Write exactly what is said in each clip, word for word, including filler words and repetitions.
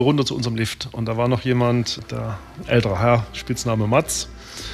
runter zu unserem Lift. Und da war noch jemand, der ältere Herr, Spitzname Matz.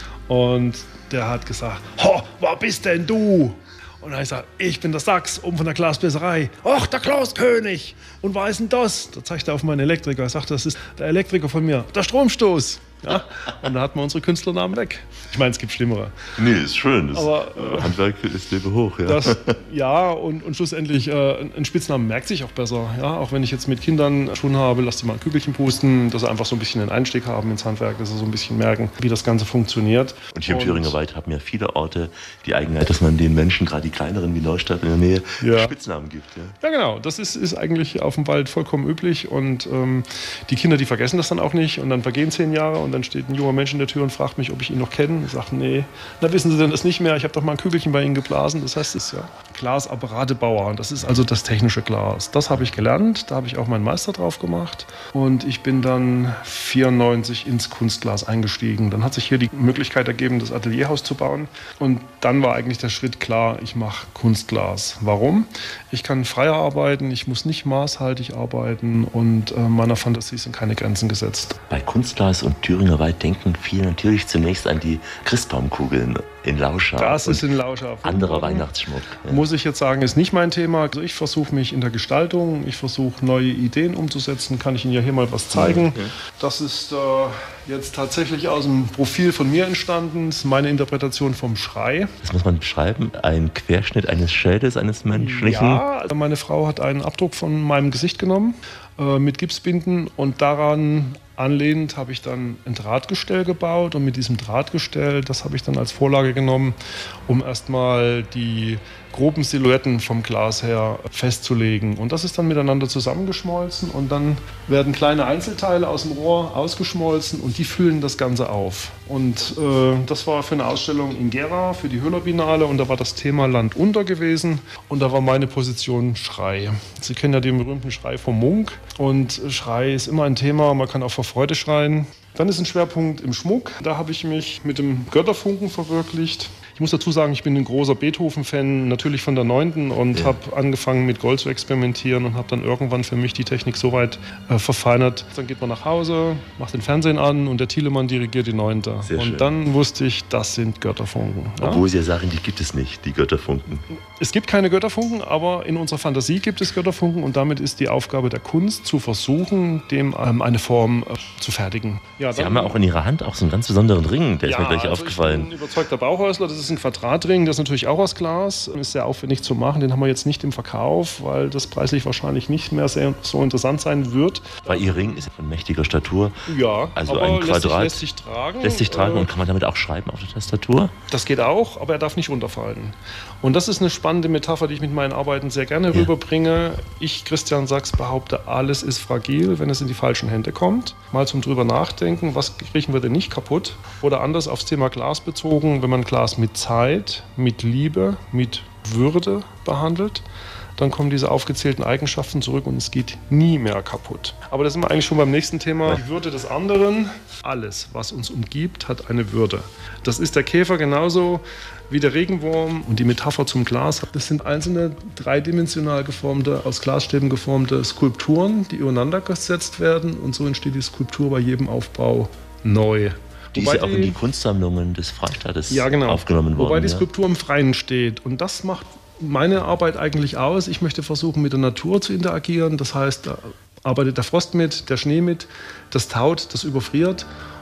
Und der hat gesagt, ho, wer bist denn du? Und dann habe ich gesagt, ich bin der Sachs, oben von der Glasbläserei. Ach, der Klaus König. Und wer ist denn das? Da zeigt er auf meinen Elektriker. Er sagt, das ist der Elektriker von mir. Der Stromstoß. Ja? Und da hatten wir unsere Künstlernamen weg. Ich meine, es gibt schlimmere. Nee, ist schön. Das Aber, äh, Handwerk ist Lebe hoch. Ja, das, ja und, und schlussendlich, äh, ein Spitznamen merkt sich auch besser. Ja? Auch wenn ich jetzt mit Kindern schon habe, lass die mal ein Kügelchen pusten, dass sie einfach so ein bisschen einen Einstieg haben ins Handwerk, dass sie so ein bisschen merken, wie das Ganze funktioniert. Und hier im Thüringer Wald haben ja viele Orte die Eigenheit, dass man den Menschen, gerade die kleineren wie Neustadt in der Nähe, ja. Spitznamen gibt. Ja, ja genau. Das ist, ist eigentlich auf dem Wald vollkommen üblich. Und ähm, die Kinder, die vergessen das dann auch nicht. Und dann vergehen zehn Jahre und dann steht ein junger Mensch in der Tür und fragt mich, ob ich ihn noch kenne. Ich sage, nee, na wissen Sie denn das nicht mehr? Ich habe doch mal ein Kügelchen bei Ihnen geblasen. Das heißt, es ist ja Glasapparatebauer. Das ist also das technische Glas. Das habe ich gelernt. Da habe ich auch meinen Meister drauf gemacht. Und ich bin dann vierundneunzig ins Kunstglas eingestiegen. Dann hat sich hier die Möglichkeit ergeben, das Atelierhaus zu bauen. Und dann war eigentlich der Schritt klar, ich mache Kunstglas. Warum? Ich kann freier arbeiten, ich muss nicht maßhaltig arbeiten und äh, meiner Fantasie sind keine Grenzen gesetzt. Bei Kunstglas und Thüringer Wald denken viele natürlich zunächst an die Christbaumkugeln in Lauscha. Das ist in Lauscha. Anderer Weihnachtsschmuck. Ja. Muss ich jetzt sagen, ist nicht mein Thema. Also ich versuche mich in der Gestaltung, ich versuche neue Ideen umzusetzen. Kann ich Ihnen ja hier mal was zeigen. Okay. Das ist äh, jetzt tatsächlich aus dem Profil von mir entstanden. Das ist meine Interpretation vom Schrei. Das muss man beschreiben. Ein Querschnitt eines Schädels eines menschlichen. Ja, also meine Frau hat einen Abdruck von meinem Gesicht genommen äh, mit Gipsbinden und daran anlehnend habe ich dann ein Drahtgestell gebaut und mit diesem Drahtgestell, das habe ich dann als Vorlage genommen, um erstmal die groben Silhouetten vom Glas her festzulegen. Und das ist dann miteinander zusammengeschmolzen und dann werden kleine Einzelteile aus dem Rohr ausgeschmolzen und die füllen das Ganze auf. Und äh, das war für eine Ausstellung in Gera, für die Höhler Biennale und da war das Thema Land unter gewesen und da war meine Position Schrei. Sie kennen ja den berühmten Schrei vom Munk und Schrei ist immer ein Thema, man kann auch vor Freude schreien. Dann ist ein Schwerpunkt im Schmuck. Da habe ich mich mit dem Götterfunken verwirklicht. Ich muss dazu sagen, ich bin ein großer Beethoven-Fan, natürlich von der Neunten und ja. habe angefangen mit Gold zu experimentieren und habe dann irgendwann für mich die Technik so weit äh, verfeinert. Dann geht man nach Hause, macht den Fernsehen an und der Thielemann dirigiert die Neunte. Sehr und schön. Dann wusste ich, das sind Götterfunken. Obwohl ja? Sie ja sagen, die gibt es nicht, die Götterfunken. Es gibt keine Götterfunken, aber in unserer Fantasie gibt es Götterfunken und damit ist die Aufgabe der Kunst zu versuchen, dem ähm, eine Form äh, zu fertigen. Ja, Sie haben ja auch in Ihrer Hand auch so einen ganz besonderen Ring, der ja, ist mir gleich also aufgefallen. Ich bin überzeugter Bauhäusler, das ist ein Quadratring, das ist natürlich auch aus Glas, ist sehr aufwendig zu machen, den haben wir jetzt nicht im Verkauf, weil das preislich wahrscheinlich nicht mehr sehr, so interessant sein wird. Weil Ihr Ring ist von mächtiger Statur, ja, also aber ein Quadrat, lässt sich, lässt sich tragen. Lässt sich tragen und kann man damit auch schreiben auf der Tastatur? Das geht auch, aber er darf nicht runterfallen. Und das ist eine spannende Metapher, die ich mit meinen Arbeiten sehr gerne ja. rüberbringe. Ich, Christian Sachs, behaupte, alles ist fragil, wenn es in die falschen Hände kommt. Mal zum drüber nachdenken, was kriegen wir denn nicht kaputt? Oder anders aufs Thema Glas bezogen, wenn man Glas mit Zeit, mit Liebe, mit Würde behandelt, dann kommen diese aufgezählten Eigenschaften zurück und es geht nie mehr kaputt. Aber da sind wir eigentlich schon beim nächsten Thema. Die Würde des anderen. Alles, was uns umgibt, hat eine Würde. Das ist der Käfer genauso wie der Regenwurm und die Metapher zum Glas. Das sind einzelne dreidimensional geformte, aus Glasstäben geformte Skulpturen, die übereinander gesetzt werden und so entsteht die Skulptur bei jedem Aufbau neu. Die ist ja auch in die Kunstsammlungen des Freistaates ja, genau. aufgenommen worden. Wobei die ja. Skulptur im Freien steht und das macht meine Arbeit eigentlich aus. Ich möchte versuchen, mit der Natur zu interagieren. Das heißt, da arbeitet der Frost mit, der Schnee mit, das taut, das überfriert.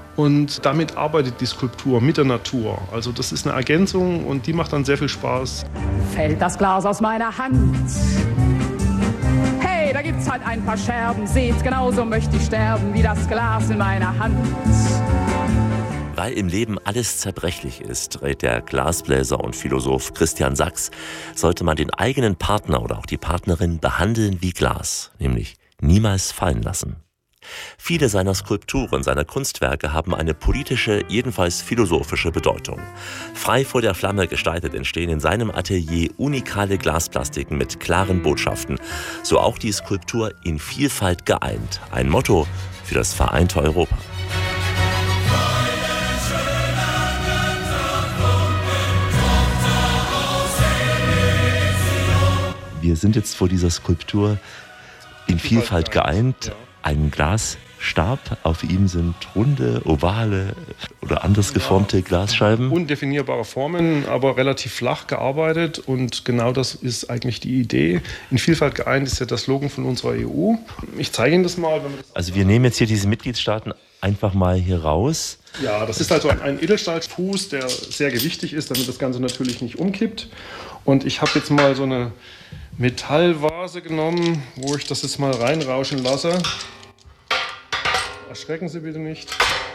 Und damit arbeitet die Skulptur mit der Natur. Also das ist eine Ergänzung und die macht dann sehr viel Spaß. Fällt das Glas aus meiner Hand? Hey, da gibt's halt ein paar Scherben. Seht, genauso möchte ich sterben wie das Glas in meiner Hand. Weil im Leben alles zerbrechlich ist, rät der Glasbläser und Philosoph Christian Sachs, sollte man den eigenen Partner oder auch die Partnerin behandeln wie Glas, nämlich niemals fallen lassen. Viele seiner Skulpturen, seiner Kunstwerke haben eine politische, jedenfalls philosophische Bedeutung. Frei vor der Flamme gestaltet entstehen in seinem Atelier unikale Glasplastiken mit klaren Botschaften. So auch die Skulptur In Vielfalt geeint, ein Motto für das vereinte Europa. Wir sind jetzt vor dieser Skulptur In Vielfalt geeint. Ein Glasstab, auf ihm sind runde, ovale oder anders geformte Glasscheiben. Undefinierbare Formen, aber relativ flach gearbeitet und genau das ist eigentlich die Idee. In Vielfalt geeint ist ja das Slogan von unserer E U. Ich zeige Ihnen das mal. Wenn wir das also wir nehmen jetzt hier diese Mitgliedstaaten einfach mal hier raus. Ja, das ist also ein, ein Edelstahlfuß, der sehr gewichtig ist, damit das Ganze natürlich nicht umkippt. Und ich habe jetzt mal so eine Metallvase genommen, wo ich das jetzt mal reinrauschen lasse. Erschrecken Sie bitte nicht.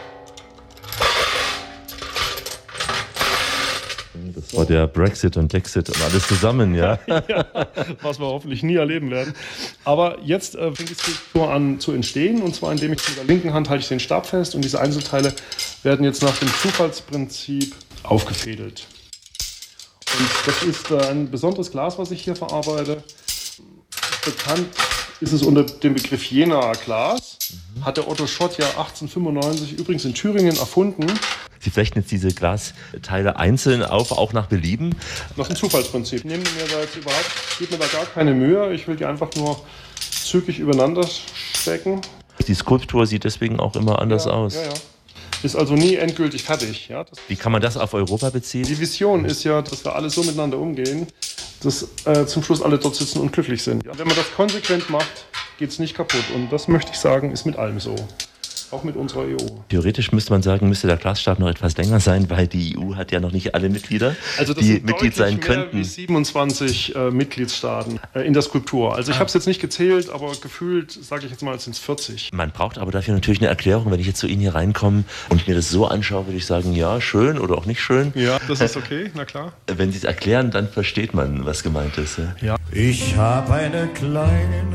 Das war der Brexit und Dexit und alles zusammen, ja? Ja, was wir hoffentlich nie erleben werden. Aber jetzt äh, fängt die Skulptur an zu entstehen. Und zwar indem ich mit der linken Hand halte ich den Stab fest und diese Einzelteile werden jetzt nach dem Zufallsprinzip aufgefädelt. Und das ist äh, ein besonderes Glas, was ich hier verarbeite. Bekannt ist es unter dem Begriff Jenaer Glas. Mhm. Hat der Otto Schott ja achtzehnhundertfünfundneunzig übrigens in Thüringen erfunden. Sie flechten jetzt diese Glasteile einzeln auf, auch nach Belieben? Nach dem Zufallsprinzip. Nehmen mir da jetzt überhaupt, gebe mir da gar keine Mühe. Ich will die einfach nur zügig übereinander stecken. Die Skulptur sieht deswegen auch immer anders ja, aus. Ja, ja. Ist also nie endgültig fertig. Ja, das Wie kann man das auf Europa beziehen? Die Vision ist ja, dass wir alle so miteinander umgehen, dass äh, zum Schluss alle dort sitzen und glücklich sind. Ja, wenn man das konsequent macht, geht es nicht kaputt. Und das möchte ich sagen, ist mit allem so. Auch mit unserer E U. Theoretisch müsste man sagen, müsste der Glasstab noch etwas länger sein, weil die E U hat ja noch nicht alle Mitglieder, also das die sind Mitglied sein mehr könnten. Wie siebenundzwanzig äh, Mitgliedstaaten äh, in der Skulptur. Also ich habe es jetzt nicht gezählt, aber gefühlt, sage ich jetzt mal, sind es vierzig. Man braucht aber dafür natürlich eine Erklärung. Wenn ich jetzt zu Ihnen hier reinkomme und mir das so anschaue, würde ich sagen, ja, schön oder auch nicht schön. Ja, das ist okay, na klar. Wenn Sie es erklären, dann versteht man, was gemeint ist. Ja. Ja. Ich habe eine kleine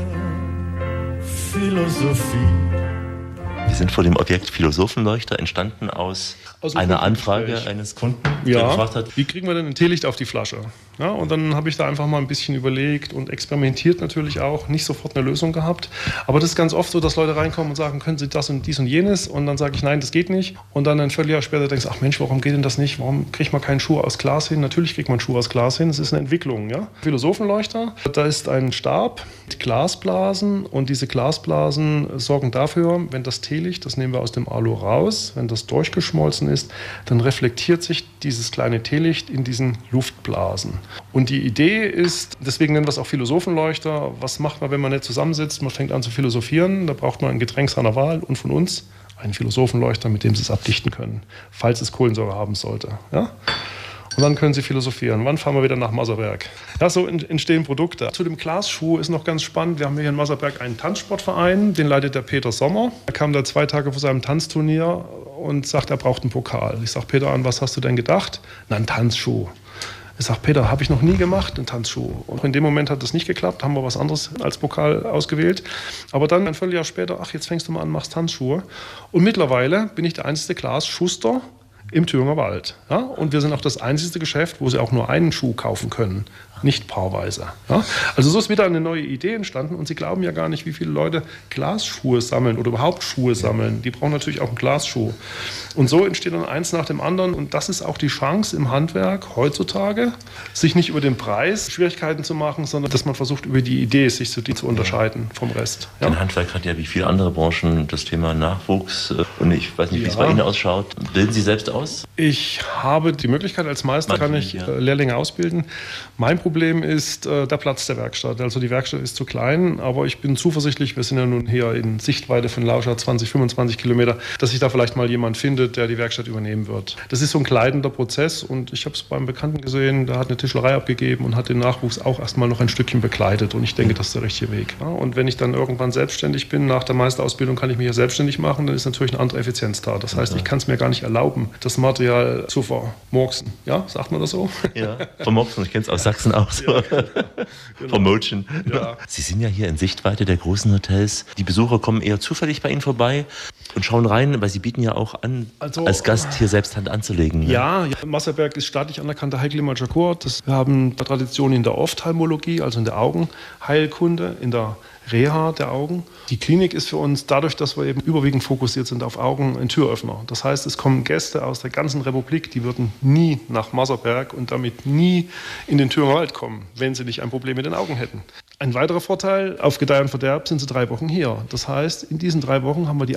Philosophie. Wir sind vor dem Objekt Philosophenleuchter, entstanden aus, aus einer Anfrage eines Kunden, ja. der gefragt hat, wie kriegen wir denn ein Teelicht auf die Flasche? Ja, und dann habe ich da einfach mal ein bisschen überlegt und experimentiert natürlich auch, nicht sofort eine Lösung gehabt. Aber das ist ganz oft so, dass Leute reinkommen und sagen, können Sie das und dies und jenes? Und dann sage ich, nein, das geht nicht. Und dann ein Vierteljahr später denkst du, ach Mensch, warum geht denn das nicht? Warum kriegt man keinen Schuh aus Glas hin? Natürlich kriegt man Schuh aus Glas hin, das ist eine Entwicklung. Ja? Philosophenleuchter, da ist ein Stab mit Glasblasen und diese Glasblasen sorgen dafür, wenn das Teelicht, das nehmen wir aus dem Alu raus, wenn das durchgeschmolzen ist, dann reflektiert sich dieses kleine Teelicht in diesen Luftblasen. Und die Idee ist, deswegen nennen wir es auch Philosophenleuchter, was macht man, wenn man nicht zusammensitzt, man fängt an zu philosophieren, da braucht man ein Getränk seiner Wahl und von uns einen Philosophenleuchter, mit dem Sie es abdichten können, falls es Kohlensäure haben sollte. Ja? Und dann können Sie philosophieren. Wann fahren wir wieder nach Maserberg? Ja, so entstehen Produkte. Zu dem Glasschuh ist noch ganz spannend. Wir haben hier in Maserberg einen Tanzsportverein, den leitet der Peter Sommer. Er kam da zwei Tage vor seinem Tanzturnier und sagt, er braucht einen Pokal. Ich sage, Peter, an was hast du denn gedacht? Na, einen Tanzschuh. Ich sage, Peter, habe ich noch nie gemacht, einen Tanzschuh. Und in dem Moment hat das nicht geklappt, haben wir was anderes als Pokal ausgewählt. Aber dann ein Vierteljahr später, ach, jetzt fängst du mal an, machst Tanzschuhe. Und mittlerweile bin ich der einzige Glasschuster im Thüringer Wald. Ja? Und wir sind auch das einzige Geschäft, wo Sie auch nur einen Schuh kaufen können, nicht paarweise. Ja? Also so ist wieder eine neue Idee entstanden und Sie glauben ja gar nicht, wie viele Leute Glasschuhe sammeln oder überhaupt Schuhe sammeln. Die brauchen natürlich auch einen Glasschuh. Und so entsteht dann eins nach dem anderen und das ist auch die Chance im Handwerk heutzutage, sich nicht über den Preis Schwierigkeiten zu machen, sondern dass man versucht, über die Idee sich zu, die zu unterscheiden vom Rest. Ja? Ein Handwerk hat ja wie viele andere Branchen das Thema Nachwuchs und ich weiß nicht, wie ja. es bei Ihnen ausschaut. Bilden Sie selbst aus? Ich habe die Möglichkeit, als Meister Manche, kann ich ja. Lehrlinge ausbilden. Mein Problem ist äh, der Platz der Werkstatt. Also die Werkstatt ist zu klein, aber ich bin zuversichtlich, wir sind ja nun hier in Sichtweite von Lauscha zwanzig, fünfundzwanzig Kilometer, dass sich da vielleicht mal jemand findet, der die Werkstatt übernehmen wird. Das ist so ein gleitender Prozess und ich habe es beim Bekannten gesehen, der hat eine Tischlerei abgegeben und hat den Nachwuchs auch erstmal noch ein Stückchen begleitet und ich denke, das ist der richtige Weg. Ja? Und wenn ich dann irgendwann selbstständig bin, nach der Meisterausbildung kann ich mich ja selbstständig machen, dann ist natürlich eine andere Effizienz da. Das heißt, ich kann es mir gar nicht erlauben, das Material zu vermurksen. Ja, sagt man das so? Ja, vermurksen, ich kenne es aus Sachsen auch so. Ja, genau. Vermulchen. Ja. Sie sind ja hier in Sichtweite der großen Hotels. Die Besucher kommen eher zufällig bei Ihnen vorbei und schauen rein, weil Sie bieten ja auch an, also, als Gast hier selbst Hand anzulegen. Ne? Ja, ja, Maserberg ist staatlich anerkannter Heilklimatischer Kurort. Wir haben Tradition in der Ophthalmologie, also in der Augenheilkunde, in der Reha der Augen. Die Klinik ist für uns, dadurch, dass wir eben überwiegend fokussiert sind auf Augen, ein Türöffner. Das heißt, es kommen Gäste aus der ganzen Republik, die würden nie nach Maserberg und damit nie in den Thüringer Wald kommen, wenn sie nicht ein Problem mit den Augen hätten. Ein weiterer Vorteil, auf Gedeih und Verderb sind sie drei Wochen hier. Das heißt, in diesen drei Wochen haben wir die